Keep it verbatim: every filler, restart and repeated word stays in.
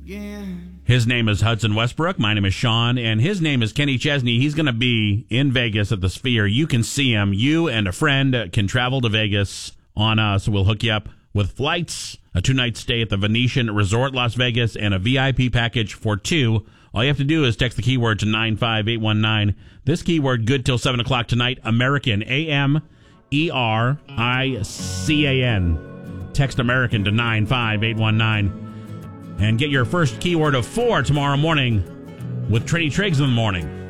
His name is Hudson Westbrook. My name is Sean, and his name is Kenny Chesney. He's going to be in Vegas at the Sphere. You can see him. You and a friend can travel to Vegas on us. We'll hook you up with flights, a two-night stay at the Venetian Resort Las Vegas, and a V I P package for two. All you have to do is text the keyword to nine five eight one nine. This keyword good till seven o'clock tonight. American, A M E R I C A N. Text American to nine five eight one nine. And get your first keyword of four tomorrow morning with Trini Triggs in the morning.